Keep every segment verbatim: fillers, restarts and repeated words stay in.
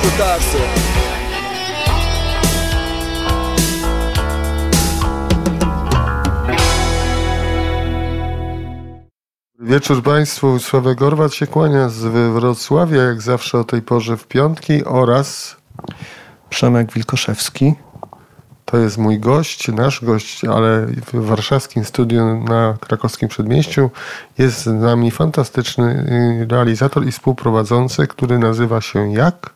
escutarse. Wieczór Państwu, Sławek Gorwat się kłania z Wrocławia, jak zawsze o tej porze w piątki, oraz Przemek Wilkoszewski. To jest mój gość, nasz gość, ale w warszawskim studiu na Krakowskim Przedmieściu jest z nami fantastyczny realizator i współprowadzący, który nazywa się jak?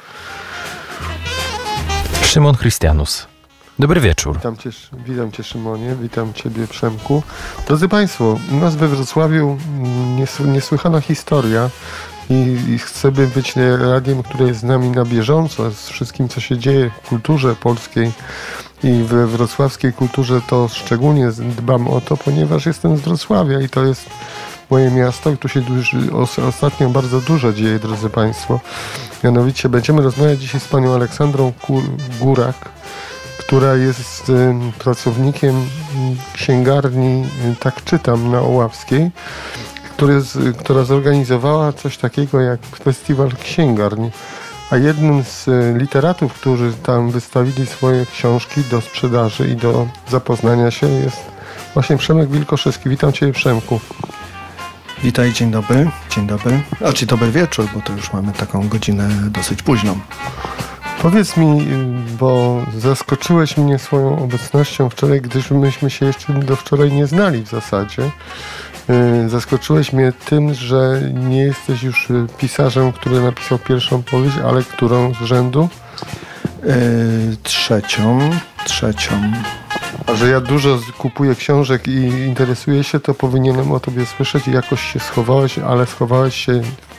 Szymon Chrystianus. Dobry wieczór. Witam cię, witam cię Szymonie, witam ciebie Przemku. Drodzy Państwo, u nas we Wrocławiu niesłychana historia i, i chcemy być radiem, które jest z nami na bieżąco, z wszystkim, co się dzieje w kulturze polskiej i we wrocławskiej kulturze, to szczególnie dbam o to, ponieważ jestem z Wrocławia i to jest moje miasto i tu się duży, ostatnio bardzo dużo dzieje, drodzy Państwo. Mianowicie będziemy rozmawiać dzisiaj z panią Aleksandrą Górak, która jest y, pracownikiem księgarni, y, tak czytam, na Oławskiej, który z, która zorganizowała coś takiego jak festiwal księgarni. A jednym z y, literatów, którzy tam wystawili swoje książki do sprzedaży i do zapoznania się, jest właśnie Przemek Wilkoszewski. Witam Cię, Przemku. Witaj, dzień dobry. Dzień dobry. A czy dobry wieczór, bo to już mamy taką godzinę dosyć późną. Powiedz mi, bo zaskoczyłeś mnie swoją obecnością wczoraj, gdyż myśmy się jeszcze do wczoraj nie znali w zasadzie. Zaskoczyłeś mnie tym, że nie jesteś już pisarzem, który napisał pierwszą powieść, ale którą z rzędu? Yy, trzecią. Trzecią. A że ja dużo kupuję książek i interesuję się, to powinienem o tobie słyszeć i jakoś się schowałeś, ale schowałeś się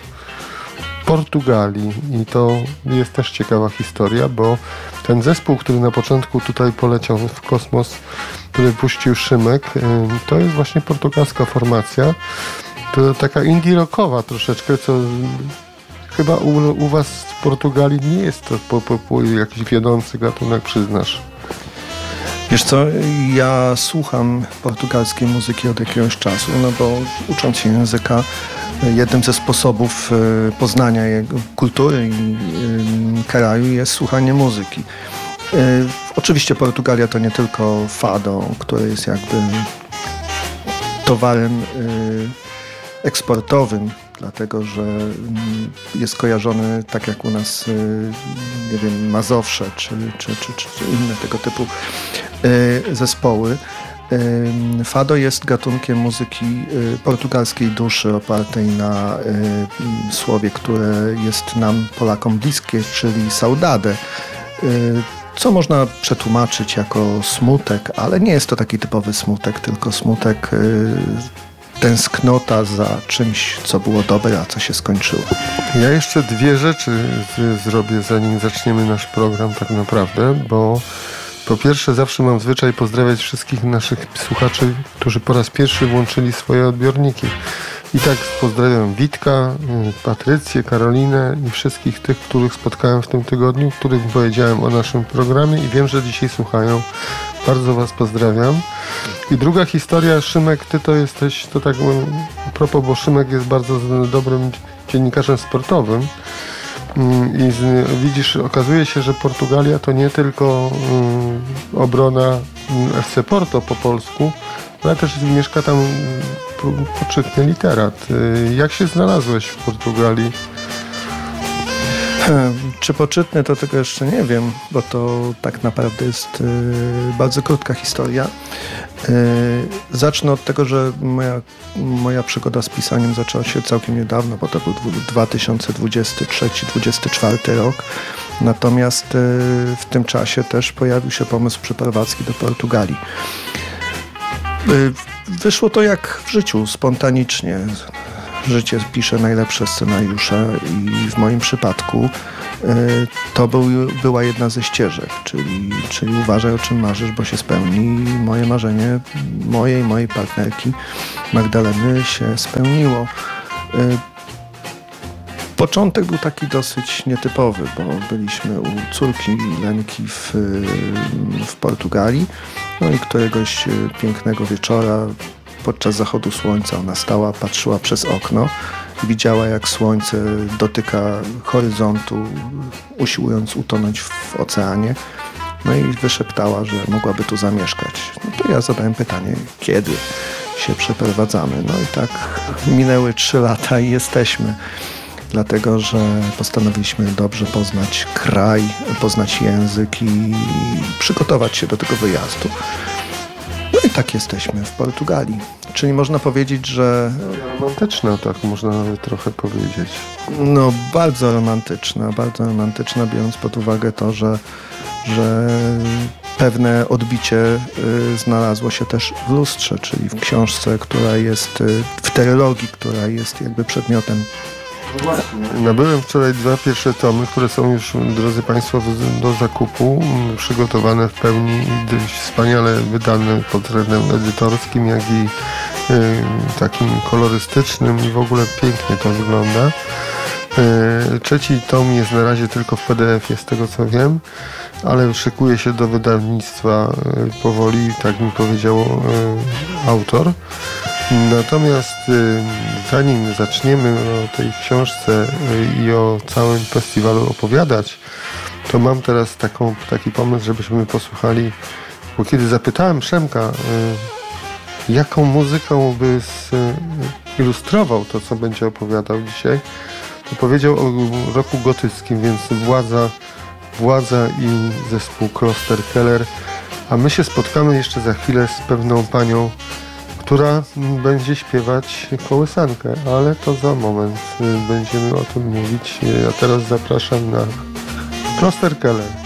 w Portugalii i to jest też ciekawa historia, bo ten zespół, który na początku tutaj poleciał w kosmos, który puścił Szymek, to jest właśnie portugalska formacja. To taka indie rockowa troszeczkę, co chyba u, u was w Portugalii nie jest to po, po, po jakiś wiodący gatunek, przyznasz. Wiesz co, ja słucham portugalskiej muzyki od jakiegoś czasu, no bo ucząc się języka, jednym ze sposobów poznania jego kultury i kraju jest słuchanie muzyki. Oczywiście Portugalia to nie tylko fado, które jest jakby towarem eksportowym, dlatego że jest kojarzony tak jak u nas, nie wiem, Mazowsze czy, czy, czy, czy inne tego typu zespoły. Fado jest gatunkiem muzyki portugalskiej duszy opartej na słowie, które jest nam Polakom bliskie, czyli saudade, co można przetłumaczyć jako smutek, ale nie jest to taki typowy smutek, tylko smutek, tęsknota za czymś, co było dobre, a co się skończyło. Ja jeszcze dwie rzeczy z- zrobię, zanim zaczniemy nasz program tak naprawdę, bo po pierwsze zawsze mam zwyczaj pozdrawiać wszystkich naszych słuchaczy, którzy po raz pierwszy włączyli swoje odbiorniki. I tak pozdrawiam Witka, Patrycję, Karolinę i wszystkich tych, których spotkałem w tym tygodniu, którym powiedziałem o naszym programie i wiem, że dzisiaj słuchają. Bardzo was pozdrawiam. I druga historia, Szymek, ty to jesteś, to tak a propos, bo Szymek jest bardzo dobrym dziennikarzem sportowym. I z, widzisz, okazuje się, że Portugalia to nie tylko um, obrona F C Porto po polsku, ale też mieszka tam poczytny literat. Jak się znalazłeś w Portugalii? Czy poczytny, to tego jeszcze nie wiem, bo to tak naprawdę jest y, bardzo krótka historia. Y, zacznę od tego, że moja, moja przygoda z pisaniem zaczęła się całkiem niedawno, bo to był dwa tysiące dwudziesty trzeci dwudziesty czwarty rok. Natomiast y, w tym czasie też pojawił się pomysł przeprowadzki do Portugalii. Y, wyszło to jak w życiu, spontanicznie. Życie pisze najlepsze scenariusze i w moim przypadku y, to był, była jedna ze ścieżek, czyli, czyli uważaj o czym marzysz, bo się spełni. I moje marzenie mojej, mojej partnerki Magdaleny się spełniło. Y, początek był taki dosyć nietypowy, bo byliśmy u córki Lenki w, w Portugalii, no i któregoś pięknego wieczora podczas zachodu słońca ona stała, patrzyła przez okno widziała, jak słońce dotyka horyzontu, usiłując utonąć w oceanie. No i wyszeptała, że mogłaby tu zamieszkać. No to ja zadałem pytanie, kiedy się przeprowadzamy. No i tak minęły trzy lata i jesteśmy. Dlatego, że postanowiliśmy dobrze poznać kraj, poznać język i przygotować się do tego wyjazdu. No i tak jesteśmy w Portugalii. Czyli można powiedzieć, że... Romantyczna, tak można nawet trochę powiedzieć. No bardzo romantyczna, bardzo romantyczna, biorąc pod uwagę to, że, że pewne odbicie y, znalazło się też w lustrze, czyli w książce, która jest, y, w terylogii, która jest jakby przedmiotem. Nabyłem wczoraj dwa pierwsze tomy, które są już, drodzy Państwo, do zakupu, przygotowane w pełni i dość wspaniale wydane pod względem edytorskim, jak i y, takim kolorystycznym i w ogóle pięknie to wygląda. Y, trzeci tom jest na razie tylko w P D F-ie, z tego co wiem, ale szykuje się do wydawnictwa y, powoli, tak mi powiedział y, autor. Natomiast y, zanim zaczniemy o tej książce y, i o całym festiwalu opowiadać, to mam teraz taką, taki pomysł, żebyśmy posłuchali, bo kiedy zapytałem Przemka, y, jaką muzyką by z, y, ilustrował to, co będzie opowiadał dzisiaj, to powiedział o roku gotyckim, więc Władza, Władza i zespół Kloster Keller, a my się spotkamy jeszcze za chwilę z pewną panią, która będzie śpiewać kołysankę, ale to za moment będziemy o tym mówić. Ja teraz zapraszam na Kloster Keller.